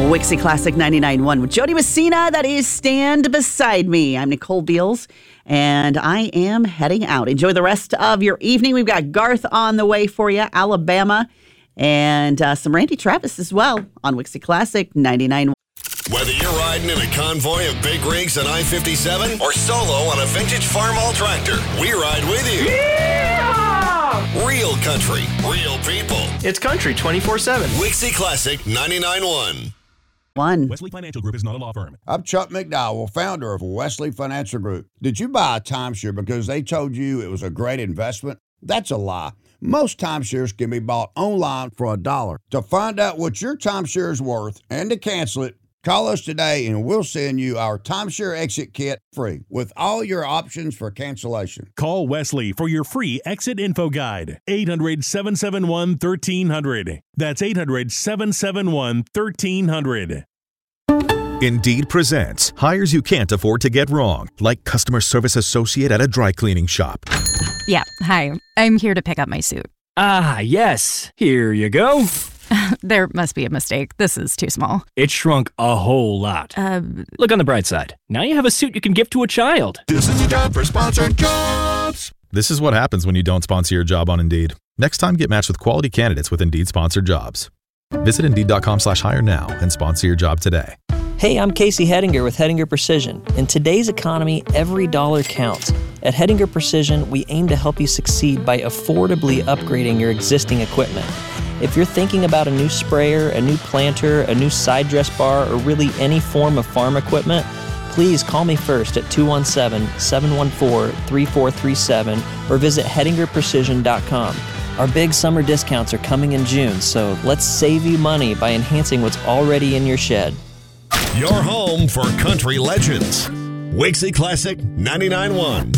Wixie Classic 99.1 with Jody Messina. That is Stand Beside Me. I'm Nicole Beals, and I am heading out. Enjoy the rest of your evening. We've got Garth on the way for you, Alabama, and some Randy Travis as well on Wixie Classic 99.1. Whether you're riding in a convoy of big rigs on I-57 or solo on a vintage Farmall tractor, we ride with you. Yeah! Real country, real people. It's country 24/7. Wixie Classic 99.1. Wesley Financial Group is not a law firm. I'm Chuck McDowell, founder of Wesley Financial Group. Did you buy a timeshare because they told you it was a great investment? That's a lie. Most timeshares can be bought online for $1. To find out what your timeshare is worth and to cancel it, call us today and we'll send you our timeshare exit kit free with all your options for cancellation. Call Wesley for your free exit info guide. 800-771-1300. That's 800-771-1300. Indeed presents hires you can't afford to get wrong, like customer service associate at a dry cleaning shop. Yeah, hi. I'm here to pick up my suit. Ah, yes. Here you go. There must be a mistake. This is too small. It shrunk a whole lot. Look on the bright side. Now you have a suit you can give to a child. This is a job for Sponsored Jobs. This is what happens when you don't sponsor your job on Indeed. Next time, get matched with quality candidates with Indeed Sponsored Jobs. Visit Indeed.com/hire now and sponsor your job today. Hey, I'm Casey Hedinger with Hedinger Precision. In today's economy, every dollar counts. At Hedinger Precision, we aim to help you succeed by affordably upgrading your existing equipment. If you're thinking about a new sprayer, a new planter, a new side dress bar, or really any form of farm equipment, please call me first at 217-714-3437 or visit HedingerPrecision.com. Our big summer discounts are coming in June, so let's save you money by enhancing what's already in your shed. Your home for country legends. Wixie Classic 99.1.